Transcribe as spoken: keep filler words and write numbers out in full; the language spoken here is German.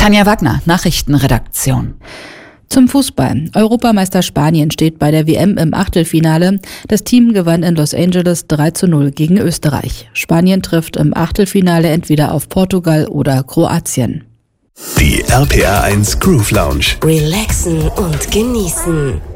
Tanja Wagner, Nachrichtenredaktion. Zum Fußball. Europameister Spanien steht bei der W M im Achtelfinale. Das Team gewann in Los Angeles drei zu null gegen Österreich. Spanien trifft im Achtelfinale entweder auf Portugal oder Kroatien. Die R P R eins Groove Lounge. Relaxen und genießen.